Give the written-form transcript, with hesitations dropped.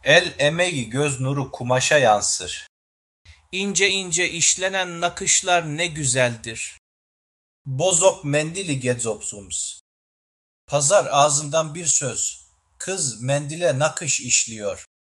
El emeği göz nuru kumaşa yansır. İnce ince işlenen nakışlar ne güzeldir. Bozok mendili gedzopsums. Pazar ağzından bir söz. Kız mendile nakış işliyor.